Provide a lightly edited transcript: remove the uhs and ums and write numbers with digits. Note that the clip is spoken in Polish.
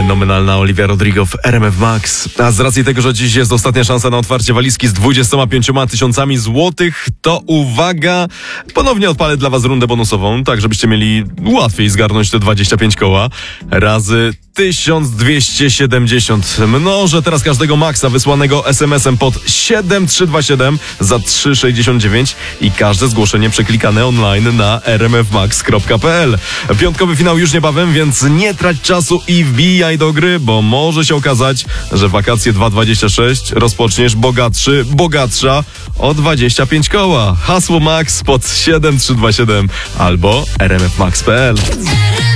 Fenomenalna Olivia Rodrigo w RMF Max. A z racji tego, że dziś jest ostatnia szansa na otwarcie walizki z 25 tysiącami złotych, to uwaga, ponownie odpalę dla was rundę bonusową, tak żebyście mieli łatwiej zgarnąć te 25 koła. Razy 1270. Mnożę teraz każdego maksa wysłanego SMS-em pod 7327 za 3,69 i każde zgłoszenie przeklikane online na rmfmax.pl. Piątkowy finał już niebawem, więc nie trać czasu i wbijaj do gry, bo może się okazać, że wakacje 2.26 rozpoczniesz bogatsza o 25 koła. Hasło Max pod 7327 albo rmfmax.pl.